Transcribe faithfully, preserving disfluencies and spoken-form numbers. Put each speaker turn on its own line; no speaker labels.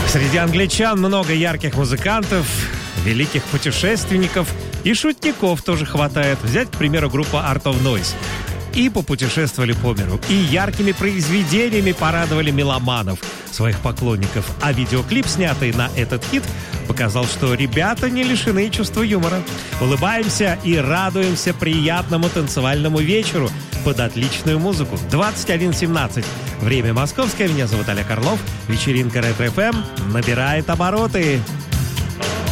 Среди англичан много ярких музыкантов, великих путешественников и шутников тоже хватает. Взять, к примеру, группу Art of Noise. И попутешествовали по миру, и яркими произведениями порадовали меломанов, своих поклонников. А видеоклип, снятый на этот хит, показал, что ребята не лишены чувства юмора. Улыбаемся и радуемся приятному танцевальному вечеру под отличную музыку. двадцать один семнадцать. Время московское. Меня зовут Олег Орлов. Вечеринка Ретро эф эм набирает обороты.